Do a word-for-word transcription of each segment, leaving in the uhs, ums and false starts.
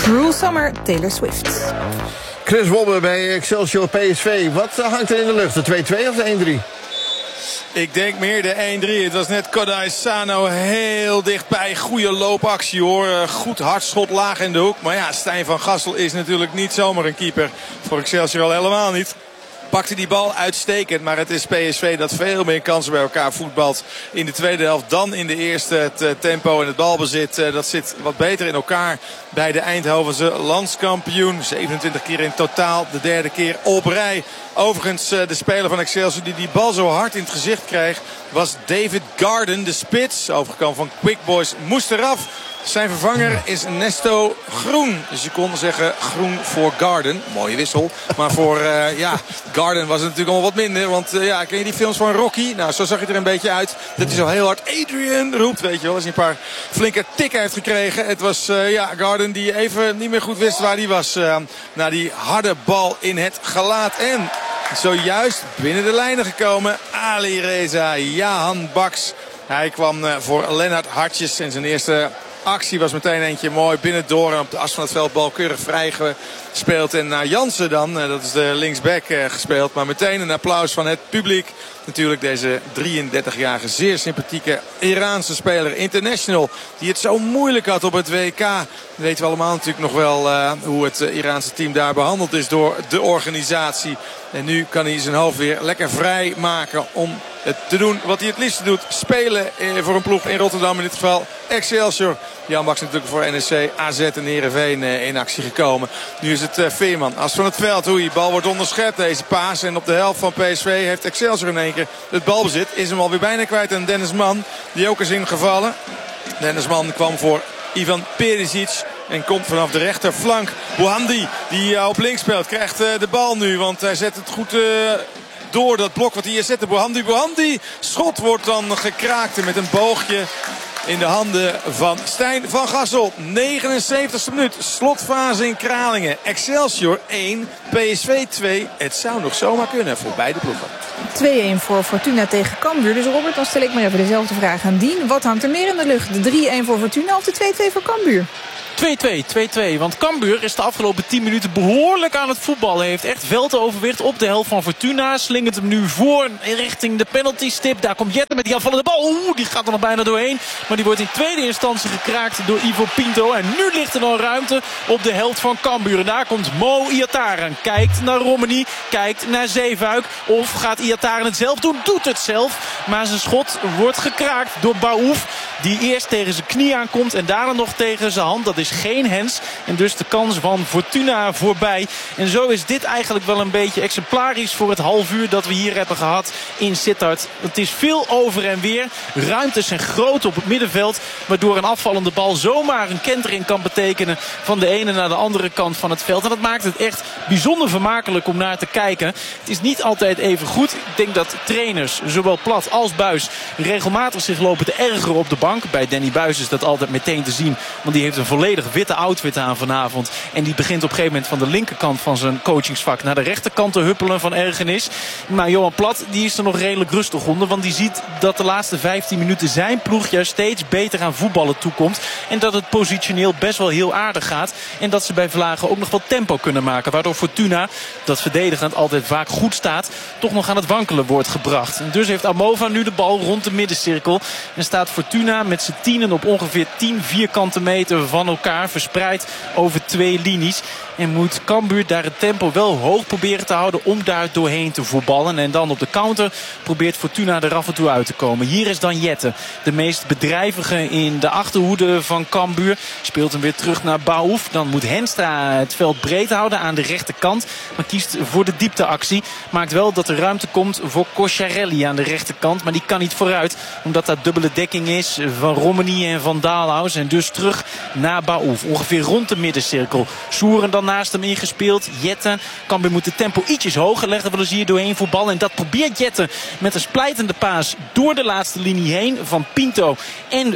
Cruel Summer, Taylor Swift. Chris Wobbe bij Excelsior P S V. Wat hangt er in de lucht? De twee-twee of de één-drie? Ik denk meer de één-drie. Het was net Kodai Sano heel dichtbij. Goede loopactie hoor. Goed hardschot laag in de hoek. Maar ja, Stijn van Gassel is natuurlijk niet zomaar een keeper. Voor Excelsior al helemaal niet. Pakte die bal uitstekend. Maar het is P S V dat veel meer kansen bij elkaar voetbalt in de tweede helft dan in de eerste. Het uh, tempo en het balbezit uh, dat zit wat beter in elkaar bij de Eindhovense landskampioen. zevenentwintig keer in totaal. De derde keer op rij. Overigens uh, de speler van Excelsior die die bal zo hard in het gezicht kreeg was David Garden, de spits. Overgekomen van Quick Boys, moest eraf. Zijn vervanger is Nesto Groen. Dus je kon zeggen groen voor Garden. Mooie wissel. Maar voor uh, ja, Garden was het natuurlijk allemaal wat minder. Want uh, ja, ken je die films van Rocky? Nou, zo zag het er een beetje uit. Dat hij zo heel hard Adrian roept. Weet je wel, als hij een paar flinke tikken heeft gekregen. Het was uh, ja, Garden die even niet meer goed wist waar hij was. Uh, na die harde bal in het gelaat. En zojuist binnen de lijnen gekomen Ali Reza Jahan Baks. Hij kwam uh, voor Lennart Hartjes in zijn eerste actie was meteen eentje mooi binnendoor en op de as van het veld bal keurig vrij gespeeld. En naar Jansen dan, dat is de linksback gespeeld. Maar meteen een applaus van het publiek. Natuurlijk deze drieëndertigjarige zeer sympathieke Iraanse speler, international. Die het zo moeilijk had op het W K. We weten we allemaal natuurlijk nog wel uh, hoe het uh, Iraanse team daar behandeld is door de organisatie. En nu kan hij zijn hoofd weer lekker vrij maken om het te doen wat hij het liefste doet. Spelen voor een ploeg in Rotterdam, in dit geval Excelsior. Jan Baks natuurlijk voor N S C, A Z en Heerenveen in actie gekomen. Nu is het Veerman, as van het veld. Hoe die bal wordt onderschept, deze paas. En op de helft van P S V heeft Excelsior in één keer het balbezit. Is hem alweer bijna kwijt aan Dennis Mann, die ook is ingevallen. Dennis Mann kwam voor Ivan Perisic en komt vanaf de rechterflank. Bouhandi, die op links speelt, krijgt de bal nu. Want hij zet het goed uh, door, dat blok wat hij hier zette. Bouhandi, Bouhandi. Schot wordt dan gekraakt met een boogje in de handen van Stijn van Gassel. negenenzeventigste minuut, slotfase in Kralingen. Excelsior één, P S V twee. Het zou nog zomaar kunnen voor beide ploegen. twee-een voor Fortuna tegen Cambuur. Dus Robert, dan stel ik maar even dezelfde vraag aan Dien. Wat hangt er meer in de lucht? De drie-een voor Fortuna of de twee-twee voor Cambuur? twee-twee, twee-twee. Want Cambuur is de afgelopen tien minuten behoorlijk aan het voetballen. Heeft echt veldoverwicht op de helft van Fortuna. Slingert hem nu voor richting de penalty stip. Daar komt Jette met die aanvallende bal. Oeh, die gaat er nog bijna doorheen. Maar die wordt in tweede instantie gekraakt door Ivo Pinto. En nu ligt er nog ruimte op de helft van Cambuur. En daar komt Mo Iataren. Kijkt naar Romani. Kijkt naar Zeefuik. Of gaat Iataren het zelf doen? Doet het zelf. Maar zijn schot wordt gekraakt door Baouf. Die eerst tegen zijn knie aankomt en daarna nog tegen zijn hand. Dat is geen hens. En dus de kans van Fortuna voorbij. En zo is dit eigenlijk wel een beetje exemplarisch voor het half uur dat we hier hebben gehad in Sittard. Het is veel over en weer. Ruimtes zijn groot op het middenveld. Waardoor een afvallende bal zomaar een kentering kan betekenen van de ene naar de andere kant van het veld. En dat maakt het echt bijzonder vermakelijk om naar te kijken. Het is niet altijd even goed. Ik denk dat trainers, zowel Plat als Buis, regelmatig zich lopen te ergeren op de bank. Bij Danny Buis is dat altijd meteen te zien. Want die heeft een volledig witte outfit aan vanavond. En die begint op een gegeven moment van de linkerkant van zijn coachingsvak naar de rechterkant te huppelen van ergernis. Maar Johan Plat, die is er nog redelijk rustig onder. Want die ziet dat de laatste vijftien minuten zijn ploeg juist steeds beter aan voetballen toekomt. En dat het positioneel best wel heel aardig gaat. En dat ze bij Vlagen ook nog wat tempo kunnen maken. Waardoor Fortuna, dat verdedigend altijd vaak goed staat, toch nog aan het wankelen wordt gebracht. En dus heeft Amova nu de bal rond de middencirkel. En staat Fortuna met z'n tienen op ongeveer tien vierkante meter van elkaar. Verspreid over twee linies. En moet Cambuur daar het tempo wel hoog proberen te houden om daar doorheen te voetballen. En dan op de counter probeert Fortuna er af en toe uit te komen. Hier is dan Jette, de meest bedrijvige in de achterhoede van Cambuur. Speelt hem weer terug naar Baouf. Dan moet Henstra het veld breed houden aan de rechterkant. Maar kiest voor de diepteactie. Maakt wel dat er ruimte komt voor Cosciarelli aan de rechterkant. Maar die kan niet vooruit, omdat daar dubbele dekking is van Romani en van Daalhaus. En dus terug naar Baouf. Ongeveer rond de middencirkel. Soeren dan naast hem ingespeeld. Jette kan weer moeten tempo ietsjes hoger leggen. Willen ze hier doorheen voetballen. En dat probeert Jette met een splijtende paas door de laatste linie heen. Van Pinto en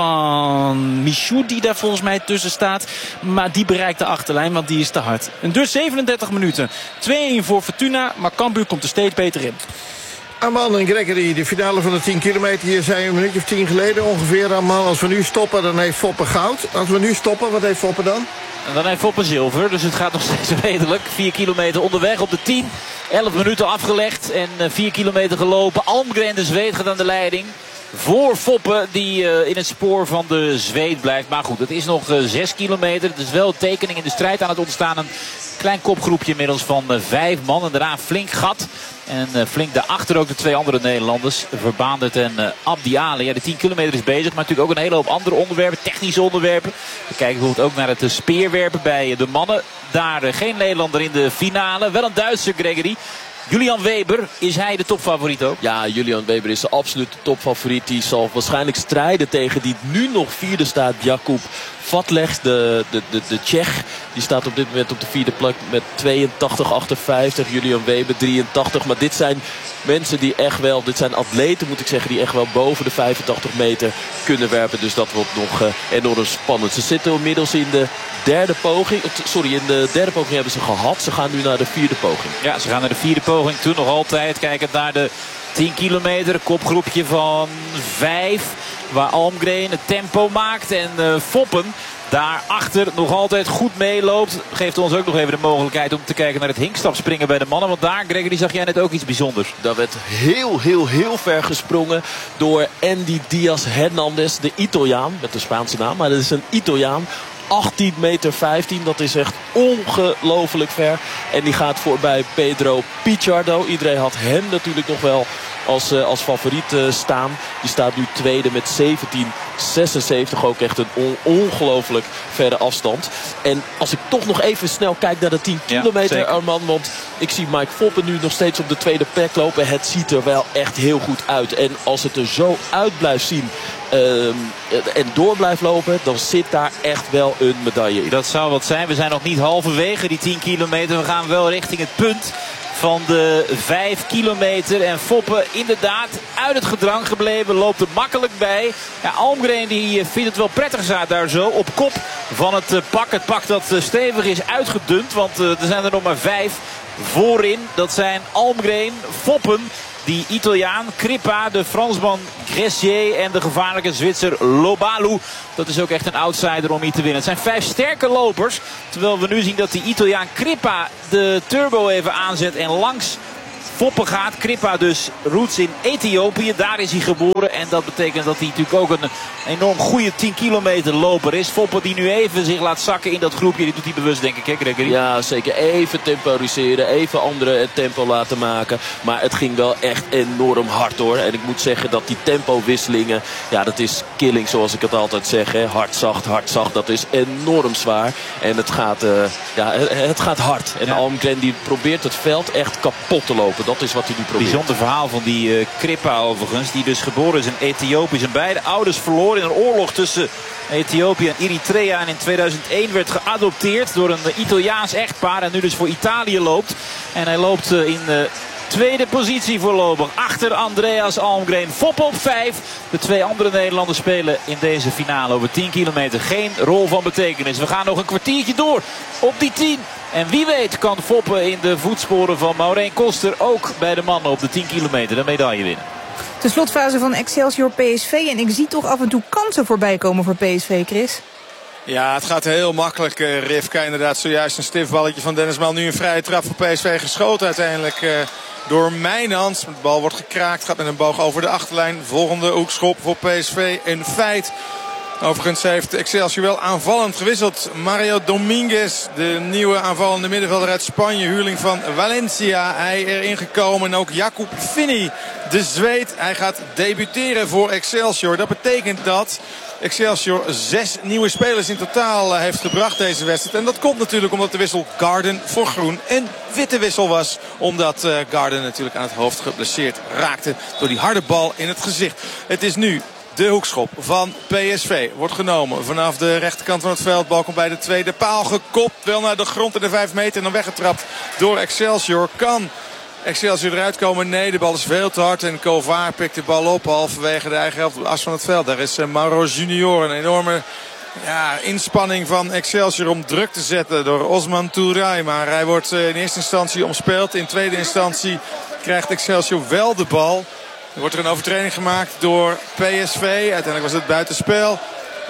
van Michou, die daar volgens mij tussen staat. Maar die bereikt de achterlijn, want die is te hard. En dus zevenendertig minuten. twee-een voor Fortuna. Maar Cambuur komt er steeds beter in. Arman en Gregory, de finale van de tien kilometer. Hier zijn een minuutje of tien geleden ongeveer. Arman, als we nu stoppen, dan heeft Foppe goud. Als we nu stoppen, wat heeft Foppe dan? En dan heeft Foppe zilver, dus het gaat nog steeds redelijk. vier kilometer onderweg op de tien. elf minuten afgelegd en vier kilometer gelopen. Almgren de Zweed gaat aan de leiding. Voor Foppe die uh, in het spoor van de Zweed blijft. Maar goed, het is nog uh, zes kilometer. Het is wel een tekening in de strijd aan het ontstaan. Een klein kopgroepje inmiddels van uh, vijf man. En daarna een flink gat. En uh, flink daarachter ook de twee andere Nederlanders. Verbaandert en uh, Abdi Ali. Ja, de tien kilometer is bezig. Maar natuurlijk ook een hele hoop andere onderwerpen. Technische onderwerpen. We kijken bijvoorbeeld ook naar het uh, speerwerpen bij uh, de mannen. Daar uh, geen Nederlander in de finale. Wel een Duitser, Gregory. Julian Weber, is hij de topfavoriet ook? Ja, Julian Weber is de absolute topfavoriet. Die zal waarschijnlijk strijden tegen die nu nog vierde staat, Jakub Vatleg, de, de, de, de Tsjech. Die staat op dit moment op de vierde plek met tweeëntachtig achtenvijftig. Julian Weber drieëntachtig. Maar dit zijn mensen die echt wel, dit zijn atleten moet ik zeggen, die echt wel boven de vijfentachtig meter kunnen werpen. Dus dat wordt nog uh, enorm spannend. Ze zitten inmiddels in de derde poging. Sorry, in de derde poging hebben ze gehad. Ze gaan nu naar de vierde poging. Ja, ze gaan naar de vierde poging. Toen nog altijd kijkend naar de tien kilometer. Kopgroepje van vijf. Waar Almgren het tempo maakt. En uh, Foppen daarachter nog altijd goed meeloopt. Geeft ons ook nog even de mogelijkheid om te kijken naar het hinkstapspringen bij de mannen. Want daar, Gregory, zag jij net ook iets bijzonders. Daar werd heel, heel, heel ver gesprongen door Andy Diaz Hernandez. De Italiaan, met de Spaanse naam. Maar dat is een Italiaan. achttien meter vijftien, dat is echt ongelooflijk ver. En die gaat voorbij Pedro Pichardo. Iedereen had hem natuurlijk nog wel als, uh, als favoriet uh, staan. Die staat nu tweede met zeventien zesenzeventig. Ook echt een on ongelooflijk verre afstand. En als ik toch nog even snel kijk naar de tien kilometer, ja, Arman. Want ik zie Mike Foppe nu nog steeds op de tweede plek lopen. Het ziet er wel echt heel goed uit. En als het er zo uit blijft zien Uh, en door blijft lopen, dan zit daar echt wel een medaille in. Dat zou wat zijn. We zijn nog niet halverwege die tien kilometer. We gaan wel richting het punt van de vijf kilometer. En Foppe inderdaad uit het gedrang gebleven. Loopt er makkelijk bij. Ja, Almgren die vindt het wel prettig staat daar zo. Op kop van het pak. Het pak dat stevig is uitgedund. Want uh, er zijn er nog maar vijf voorin. Dat zijn Almgren, Foppen, die Italiaan Crippa, de Fransman Gressier en de gevaarlijke Zwitser Lobalu. Dat is ook echt een outsider om hier te winnen. Het zijn vijf sterke lopers. Terwijl we nu zien dat die Italiaan Crippa de turbo even aanzet en langs Foppe gaat. Crippa dus roots in Ethiopië. Daar is hij geboren. En dat betekent dat hij natuurlijk ook een enorm goede tien kilometer loper is. Foppe die nu even zich laat zakken in dat groepje. Die doet hij bewust, denk ik, hè, Gregory? Ja, zeker. Even temporiseren. Even anderen het tempo laten maken. Maar het ging wel echt enorm hard hoor. En ik moet zeggen dat die tempowisselingen, ja, dat is killing zoals ik het altijd zeg. Hè. Hard, zacht, hard, zacht. Dat is enorm zwaar. En het gaat, uh, ja, het gaat hard. En ja. Almgren die probeert het veld echt kapot te lopen. Dat is wat hij nu probeert. Bijzonder verhaal van die uh, Crippa overigens. Die dus geboren is in Ethiopië. Zijn beide ouders verloren in een oorlog tussen Ethiopië en Eritrea. En in tweeduizend één werd geadopteerd door een uh, Italiaans echtpaar. En nu dus voor Italië loopt. En hij loopt uh, in de tweede positie voorlopig. Achter Andreas Almgren. Foppe op vijf. De twee andere Nederlanders spelen in deze finale over tien kilometer. Geen rol van betekenis. We gaan nog een kwartiertje door op die tien. En wie weet kan Foppe in de voetsporen van Maureen Koster ook bij de mannen op de tien kilometer de medaille winnen. De slotfase van Excelsior P S V. En ik zie toch af en toe kansen voorbij komen voor P S V, Chris. Ja, het gaat heel makkelijk. Uh, Rivka inderdaad zojuist een stiftballetje van Dennis Mal. Nu een vrije trap voor P S V geschoten uiteindelijk uh, door Mijnans. De bal wordt gekraakt, gaat met een boog over de achterlijn. Volgende hoekschop voor P S V een feit. Overigens heeft Excelsior wel aanvallend gewisseld. Mario Dominguez, de nieuwe aanvallende middenvelder uit Spanje. Huurling van Valencia. Hij erin gekomen. En ook Jakub Fini, de Zweed. Hij gaat debuteren voor Excelsior. Dat betekent dat Excelsior zes nieuwe spelers in totaal heeft gebracht deze wedstrijd. En dat komt natuurlijk omdat de wissel Garden voor groen een witte wissel was. Omdat uh, Garden natuurlijk aan het hoofd geblesseerd raakte door die harde bal in het gezicht. Het is nu de hoekschop van P S V. Wordt genomen vanaf de rechterkant van het veld. Bal komt bij de tweede paal gekopt. Wel naar de grond in de vijf meter. En dan weggetrapt door Excelsior. Kan Excelsior eruit komen? Nee, de bal is veel te hard. En Kovaar pikt de bal op halverwege de eigen helft op de as van het veld. Daar is Mauro Junior. Een enorme ja, inspanning van Excelsior om druk te zetten door Osman Touray. Maar hij wordt in eerste instantie omspeeld. In tweede instantie krijgt Excelsior wel de bal. Er wordt er een overtreding gemaakt door P S V. Uiteindelijk was het buitenspel.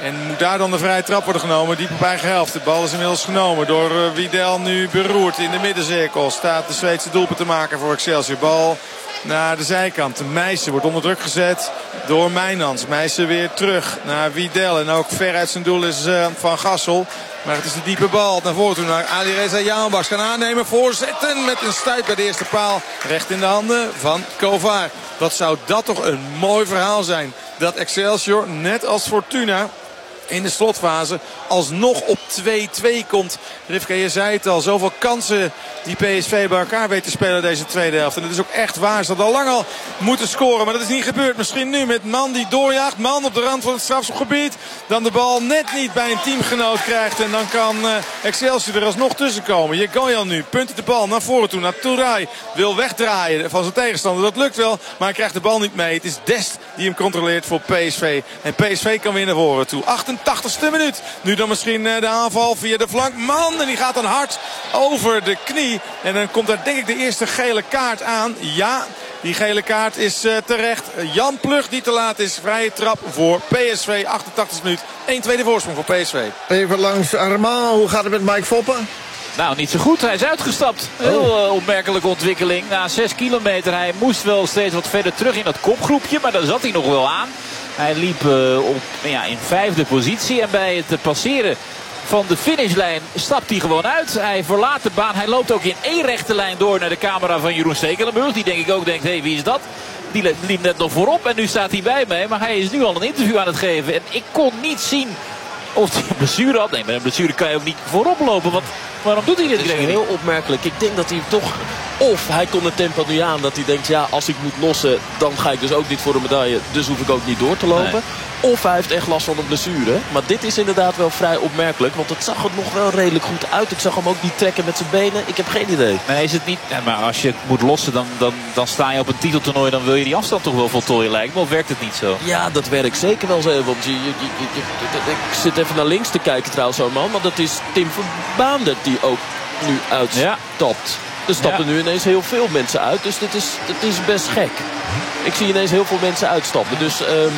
En moet daar dan de vrije trap worden genomen. Diep op eigen helft. De bal is inmiddels genomen door uh, Wiedel. Nu beroerd in de middencirkel. Staat de Zweedse doelpunt te maken voor Excelsior. Bal naar de zijkant. De Meijsen wordt onder druk gezet door Mijnans. Meijsen weer terug naar Wiedel. En ook ver uit zijn doel is uh, Van Gassel. Maar het is de diepe bal naar voren toe naar Alireza Jaanbaks. Kan aannemen, voorzetten met een stuit bij de eerste paal. Recht in de handen van Kovar. Wat zou dat toch een mooi verhaal zijn. Dat Excelsior, net als Fortuna, in de slotfase alsnog op twee-twee komt. Rivka, je zei het al, zoveel kansen die P S V bij elkaar weet te spelen deze tweede helft. En het is ook echt waar. Ze hadden al lang al moeten scoren, maar dat is niet gebeurd. Misschien nu met Man die doorjaagt. Man op de rand van het strafschopgebied. Dan de bal net niet bij een teamgenoot krijgt. En dan kan uh, Excelsior er alsnog tussen komen. Jegoyan nu punten de bal naar voren toe. Naar Touray. Wil wegdraaien van zijn tegenstander. Dat lukt wel, maar hij krijgt de bal niet mee. Het is Dest die hem controleert voor P S V. En P S V kan weer naar voren toe. achtentachtigste minuut. Nu dan misschien uh, de aanval via de flank. Man, en die gaat dan hard over de knie. En dan komt daar denk ik de eerste gele kaart aan. Ja, die gele kaart is uh, terecht. Jan Plug die te laat is. Vrije trap voor P S V. achtentachtigste minuut. één tweede voorsprong voor P S V. Even langs Armand. Hoe gaat het met Mike Foppen? Nou, niet zo goed. Hij is uitgestapt. Heel uh, opmerkelijke ontwikkeling. Na zes kilometer. Hij moest wel steeds wat verder terug in dat kopgroepje. Maar daar zat hij nog wel aan. Hij liep uh, op, ja, in vijfde positie. En bij het passeren van de finishlijn stapt hij gewoon uit. Hij verlaat de baan. Hij loopt ook in één rechte lijn door naar de camera van Jeroen Stekelenburg. Die denk ik ook denkt, hé, hey, wie is dat? Die liep net nog voorop en nu staat hij bij mij. Maar hij is nu al een interview aan het geven. En ik kon niet zien of hij een blessure had. Nee, met een blessure kan je ook niet voorop lopen. Want waarom doet hij dit? Het is heel opmerkelijk. Ik denk dat hij toch, of hij kon het tempo nu aan, dat hij denkt, ja, als ik moet lossen, dan ga ik dus ook niet voor een medaille. Dus hoef ik ook niet door te lopen. Nee. Of hij heeft echt last van een blessure. Maar dit is inderdaad wel vrij opmerkelijk. Want het zag er nog wel redelijk goed uit. Ik zag hem ook niet trekken met zijn benen. Ik heb geen idee. Nee, is het niet. Nee, maar als je moet lossen, dan, dan, dan sta je op een titeltoernooi. Dan wil je die afstand toch wel voltooien, lijkt me. Of werkt het niet zo? Ja, dat werkt zeker wel zo. Want je, je, je, je, je, ik zit even naar links te kijken trouwens, zo'n man. Want dat is Tim Verbaande die ook nu uitstapt. Ja. Er stappen ja. nu ineens heel veel mensen uit. Dus dit is, dit is best gek. Ik zie ineens heel veel mensen uitstappen. Dus um,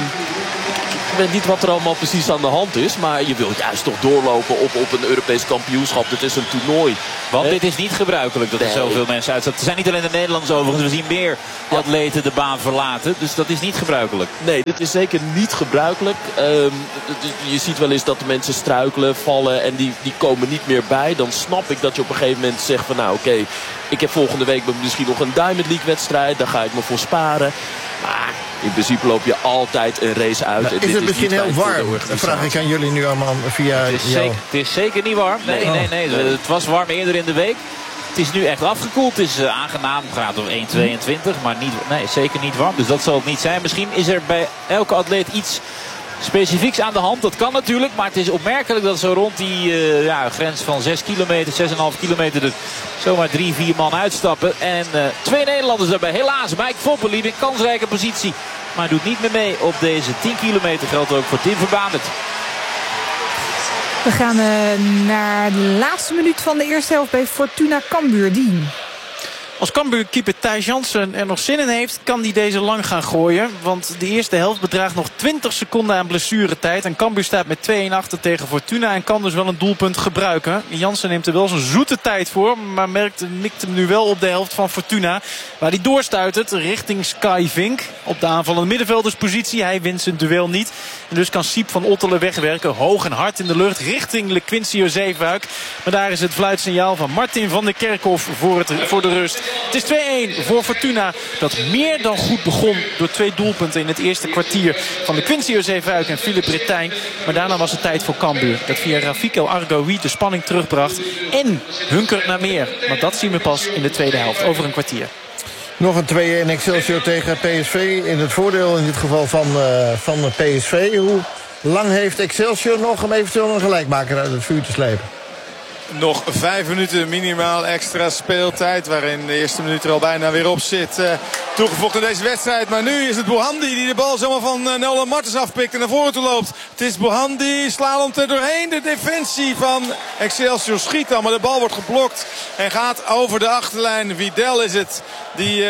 ik weet niet wat er allemaal precies aan de hand is. Maar je wilt juist toch doorlopen op, op een Europees kampioenschap. Dit is een toernooi. Want He? dit is niet gebruikelijk dat er nee. zoveel mensen uitstappen. Er zijn niet alleen de Nederlanders overigens. We zien meer ja. atleten de baan verlaten. Dus dat is niet gebruikelijk. Nee, dit is zeker niet gebruikelijk. Um, je ziet wel eens dat de mensen struikelen, vallen en die, die komen niet meer bij. Dan snap ik dat je op een gegeven moment zegt van nou oké, okay, ik heb volgende week misschien nog een Diamond League wedstrijd. Daar ga ik me voor sparen. Maar in principe loop je altijd een race uit. Nou, en is dit het misschien heel warm? Dat vraag ik aan jullie nu allemaal via het is, zeker, het is zeker niet warm. Nee, nee, nee, nee. Het was warm eerder in de week. Het is nu echt afgekoeld. Het is uh, aangenaam. Graad of één komma tweeëntwintig. Maar niet, nee, zeker niet warm. Dus dat zal het niet zijn. Misschien is er bij elke atleet iets specifieks aan de hand. Dat kan natuurlijk. Maar het is opmerkelijk dat zo rond die uh, ja, grens van zes kilometer, zes komma vijf kilometer er zomaar drie, vier man uitstappen. En uh, twee Nederlanders daarbij. Helaas, Mike Foppen liep in kansrijke positie. Maar doet niet meer mee op deze tien kilometer. Geldt ook voor Tim Verbaande. We gaan uh, naar de laatste minuut van de eerste helft bij Fortuna Cambuur. Dien. Als Cambuur-keeper Thijs Jansen er nog zin in heeft, kan hij deze lang gaan gooien. Want de eerste helft bedraagt nog twintig seconden aan blessuretijd. En Cambuur staat met twee-een achter tegen Fortuna en kan dus wel een doelpunt gebruiken. Jansen neemt er wel zijn zoete tijd voor, maar merkt, mikt hem nu wel op de helft van Fortuna. Waar hij doorstuitert richting Sky Vink op de aanvallende middenvelderspositie. Hij wint zijn duel niet. En dus kan Siep van Ottelen wegwerken, hoog en hard in de lucht richting Lequincio Zeefuik. Maar daar is het fluitsignaal van Martin van der Kerkhof voor, het, voor de rust. Het is twee-een voor Fortuna, dat meer dan goed begon door twee doelpunten in het eerste kwartier van Lequincio Zeefuik en Philippe Bretijn. Maar daarna was het tijd voor Cambuur, dat via Rafik El Argaoui de spanning terugbracht en hunkert naar meer. Maar dat zien we pas in de tweede helft, over een kwartier. Nog een twee-een Excelsior tegen P S V. In het voordeel in dit geval van, uh, van P S V. Hoe lang heeft Excelsior nog om eventueel een gelijkmaker uit het vuur te slepen? Nog vijf minuten minimaal extra speeltijd. Waarin de eerste minuut er al bijna weer op zit. Uh, toegevoegd aan deze wedstrijd. Maar nu is het Bohandi die de bal zomaar van uh, Nolan Martens afpikt en naar voren toe loopt. Het is Bohandi. Slalomt er doorheen. De defensie van Excelsior schiet dan. Maar de bal wordt geblokt. En gaat over de achterlijn. Wiedel is het die... Uh,